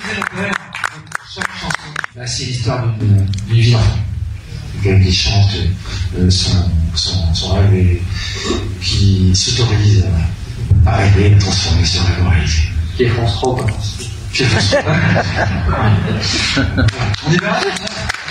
chaque chanson, c'est l'histoire d'une vie d'enfant. Quelqu'un qui chante son rêve et qui s'autorise à rêver, à transformer son rêve en réalité. Qui est France 3, quoi. On est bien là,